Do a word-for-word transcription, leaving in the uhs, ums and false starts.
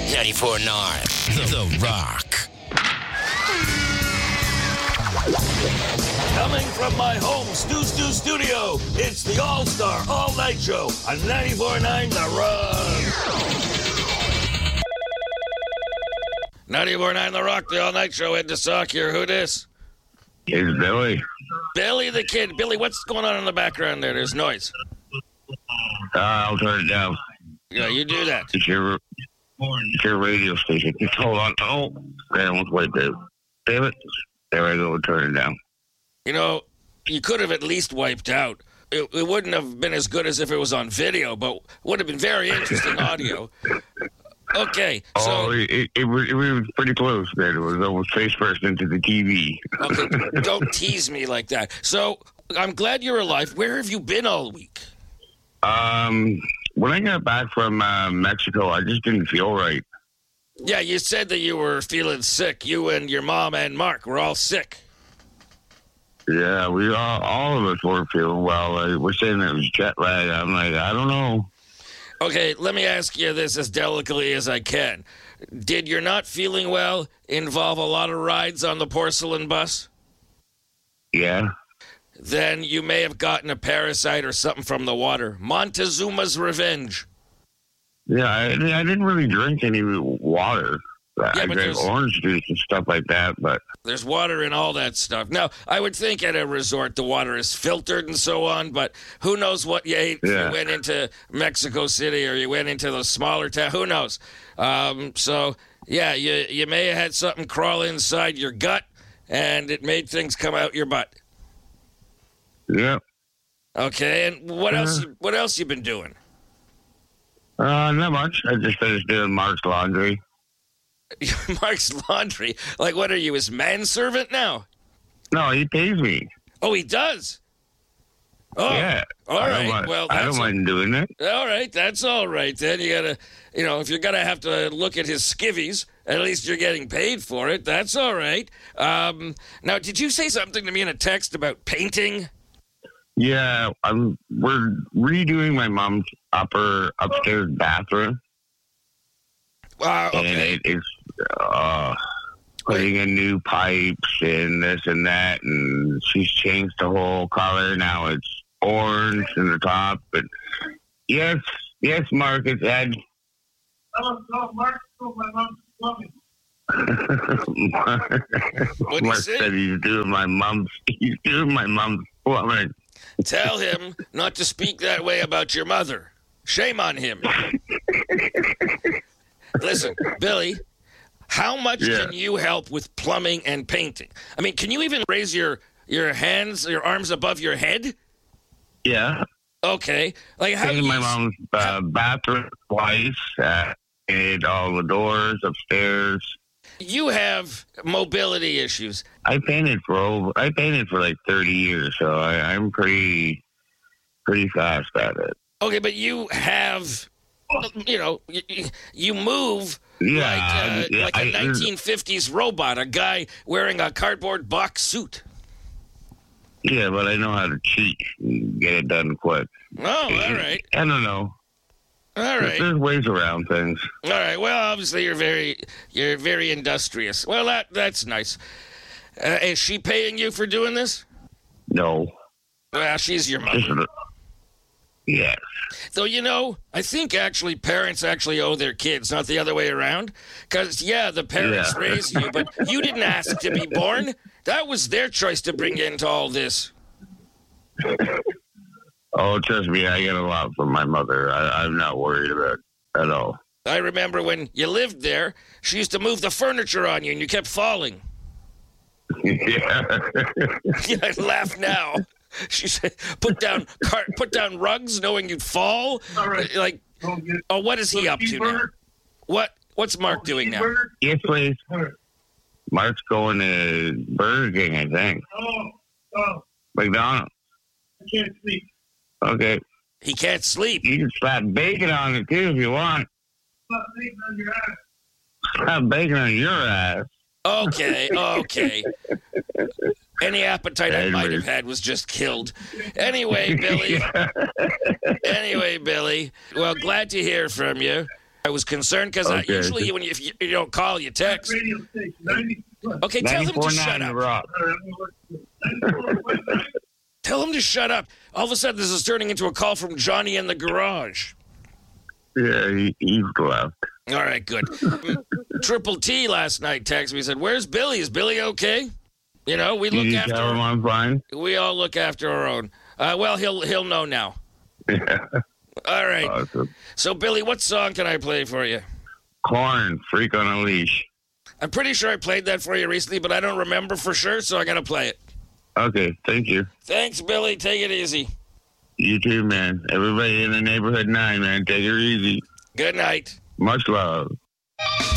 ninety-four point nine The Rock. Coming from my home Stu Stu studio, it's the All-Star All-Night Show on ninety-four point nine The Rock. ninety-four point nine The Rock, the All-Night Show. Ed DeSock here. Who this? It's Billy. Billy the Kid. Billy, what's going on in the background there? There's noise. Uh, I'll turn it down. Yeah, you do that. It's your, it's your radio station. Just hold on. Oh, I almost wiped it. Damn it. There I go. Turn it down. You know, you could have at least wiped out. It, it wouldn't have been as good as if it was on video, but would have been very interesting audio. Okay, so... Oh, it, it, it, was, it was pretty close, man. It was almost face first into the T V. Okay, don't tease me like that. So, I'm glad you're alive. Where have you been all week? Um, when I got back from uh, Mexico, I just didn't feel right. Yeah, you said that you were feeling sick. You and your mom and Mark were all sick. Yeah, we all, all of us weren't feeling well. Uh, we're saying it was jet lag. I'm like, I don't know. Okay, let me ask you this as delicately as I can. Did your not feeling well involve a lot of rides on the porcelain bus? Yeah. Then you may have gotten a parasite or something from the water. Montezuma's revenge. Yeah, I, I didn't really drink any water. Yeah, I drank orange juice and stuff like that, but... There's water in all that stuff. Now, I would think at a resort the water is filtered and so on, but who knows what you ate if yeah. you went into Mexico City or you went into those smaller towns. Who knows? Um, so, yeah, you, you may have had something crawl inside your gut, and it made things come out your butt. Yeah. Okay, and what uh, else What else you been doing? Uh, not much. I just finished doing Mark's laundry. Mark's laundry? Like, what are you, his manservant now? No, he pays me. Oh, he does? Oh, yeah. All I right. Don't mind, well, I don't mind doing it. All right. That's all right. Then you got to, you know, if you're going to have to look at his skivvies, at least you're getting paid for it. That's all right. Um, now, did you say something to me in a text about painting? Yeah. I'm, we're redoing my mom's upper upstairs bathroom. Uh, okay. And it, it's uh, putting in new pipes and this and that, and she's changed the whole color. Now it's orange in the top. But yes, yes, Mark, it's Ed. Oh, no, Mark, oh, my mom's plumbing. Mark, What'd Mark he say? said he's doing my mom's. He's doing my mom's plumbing. Tell him not to speak that way about your mother. Shame on him. Listen, Billy, how much yeah. can you help with plumbing and painting? I mean, can you even raise your, your hands, your arms above your head? Yeah. Okay. Like how Painted you, my mom's uh, bathroom twice. Uh, painted all the doors upstairs. You have mobility issues. I painted for over, I painted for like thirty years, so I, I'm pretty pretty fast at it. Okay, but you have, you know, you, you move yeah, like, uh, yeah, like a I, nineteen fifties robot, a guy wearing a cardboard box suit. Yeah, but I know how to cheat and get it done quick. Oh, all right. I don't know. All right. There's ways around things. All right. Well, obviously you're very you're very industrious. Well, that that's nice. Uh, is she paying you for doing this? No. Well, she's your mother. Just, yes. Though, you know, I think actually parents actually owe their kids, not the other way around. Because, yeah, the parents Yeah. raised you, but you didn't ask to be born. That was their choice to bring you into all this. Oh, trust me, I get a lot from my mother. I, I'm not worried about it at all. I remember when you lived there, she used to move the furniture on you and you kept falling. Yeah. Yeah, laugh now. She said, "Put down, car- put down rugs, knowing you'd fall." All right. Like, oh, what is he up to now? What, what's Mark doing now? Yes, please. Mark's going to Burger King, I think. Oh, oh, McDonald's. I can't sleep. Okay. He can't sleep. You can slap bacon on it, too, if you want. Stop thinking on your ass. Slap bacon on your ass. Okay, okay. Any appetite I might have had was just killed. Anyway, Billy. Anyway, Billy. Well, glad to hear from you. I was concerned because Okay. usually when you, if you, you don't call, you text. Radio station, ninety. Okay, tell him to ninety-four shut point nine up. The Rock. ninety-four point nine. Tell him to shut up. All of a sudden, this is turning into a call from Johnny in the garage. Yeah, he, he's left. All right, good. Triple T last night texted me, said, "Where's Billy? Is Billy okay?" You know, we look Did you after. tell him I'm fine? We all look after our own. Uh, well, he'll he'll know now. Yeah. All right. Awesome. So, Billy, what song can I play for you? Corn, Freak on a Leash. I'm pretty sure I played that for you recently, but I don't remember for sure, so I'm going to play it. Okay, thank you. Thanks, Billy. Take it easy. You too, man. Everybody in the neighborhood nine, man. Take it easy. Good night. Much love.